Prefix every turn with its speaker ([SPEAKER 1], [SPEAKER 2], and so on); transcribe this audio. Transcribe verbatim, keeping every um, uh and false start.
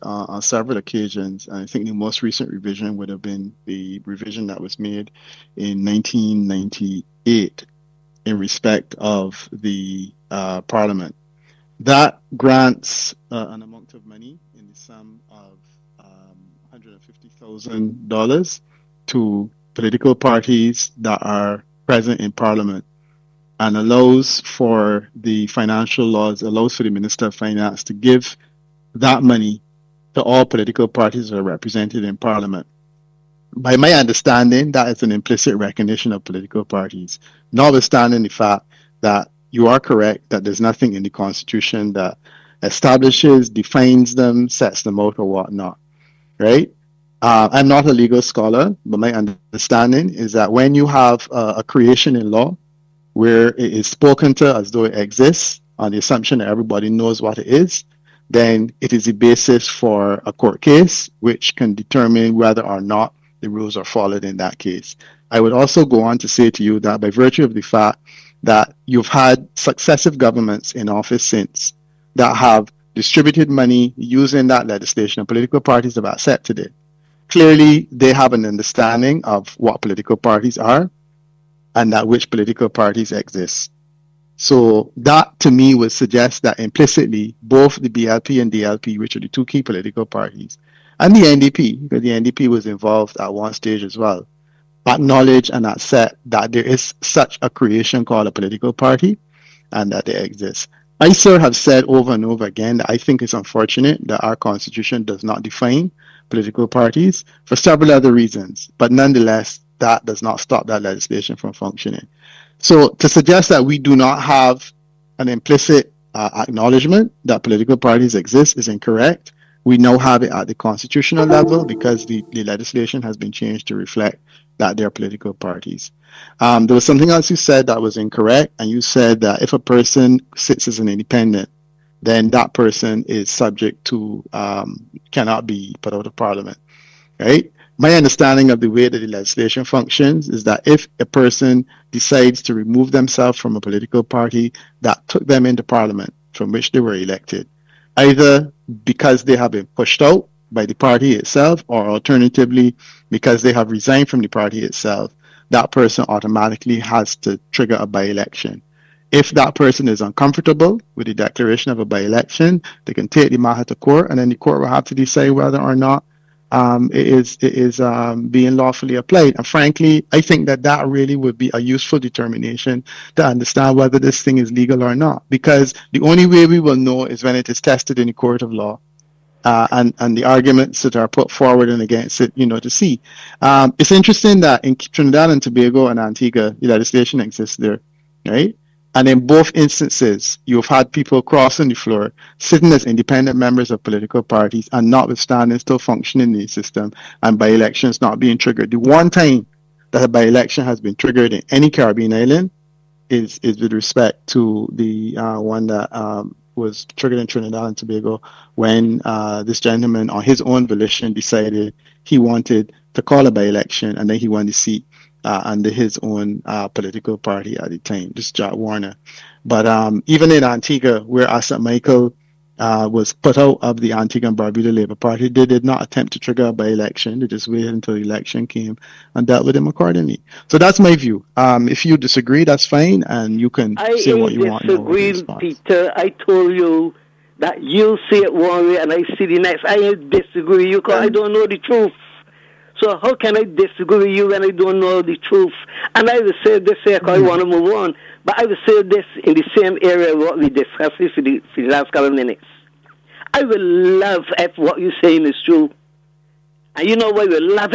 [SPEAKER 1] uh, on several occasions. I think the most recent revision would have been the revision that was made in nineteen ninety-eight in respect of the uh, Parliament. That grants uh, an amount of money in the sum of um, one hundred fifty thousand dollars to political parties that are present in Parliament, and allows for the financial laws, allows for the Minister of Finance to give that money to all political parties that are represented in Parliament. By my understanding, that is an implicit recognition of political parties, notwithstanding the fact that you are correct that there's nothing in the Constitution that establishes, defines them, sets them out, or whatnot, right? Uh, I'm not a legal scholar, but my understanding is that when you have uh, a creation in law where it is spoken to as though it exists on the assumption that everybody knows what it is, then it is the basis for a court case, which can determine whether or not the rules are followed in that case. I would also go on to say to you that by virtue of the fact that you've had successive governments in office since that have distributed money using that legislation, and political parties have accepted it. Clearly, they have an understanding of what political parties are and that which political parties exist. So that to me would suggest that implicitly both the B L P and D L P, which are the two key political parties, and the N D P, because the N D P was involved at one stage as well, acknowledge and accept that there is such a creation called a political party and that they exist. I, sir, have said over and over again that I think it's unfortunate that our Constitution does not define political parties for several other reasons, but nonetheless, that does not stop that legislation from functioning. So to suggest that we do not have an implicit uh, acknowledgement that political parties exist is incorrect. We now have it at the constitutional level because the, the legislation has been changed to reflect that they're political parties. Um, there was something else you said that was incorrect, and you said that if a person sits as an independent, then that person is subject to, um, cannot be put out of Parliament, right? My understanding of the way that the legislation functions is that if a person decides to remove themselves from a political party that took them into Parliament from which they were elected, either because they have been pushed out by the party itself or alternatively because they have resigned from the party itself, that person automatically has to trigger a by-election. If that person is uncomfortable with the declaration of a by-election, they can take the matter to court, and then the court will have to decide whether or not um, it is, it is um, being lawfully applied. And frankly, I think that that really would be a useful determination to understand whether this thing is legal or not, because the only way we will know is when it is tested in the court of law. Uh, and, and the arguments that are put forward and against it, you know, to see. Um, it's interesting that in Trinidad and Tobago and Antigua, the legislation exists there, right? And in both instances, you've had people crossing the floor, sitting as independent members of political parties and notwithstanding still functioning in the system and by elections not being triggered. The one time that a by-election has been triggered in any Caribbean island is, is with respect to the uh, one that um, was triggered in Trinidad and Tobago when uh, this gentleman on his own volition decided he wanted to call a by-election and then he won the seat uh, under his own uh, political party at the time, just Jack Warner. But um, even in Antigua, where Asa Michael uh, was put out of the Antigua and Barbuda Labour Party, they did not attempt to trigger a by-election. They just waited until the election came and dealt with him accordingly. So that's my view. Um, if you disagree, that's fine, and you can
[SPEAKER 2] I
[SPEAKER 1] say what you want.
[SPEAKER 2] I disagree, Peter. I told you that you say it one way and I see the next. I disagree with you because I don't know the truth. So how can I disagree with you when I don't know the truth? And I will say this here because mm-hmm. I want to move on. But I will say this in the same area what we discussed for the, for the last couple of minutes. I will love if what you're saying is true. And you know why we love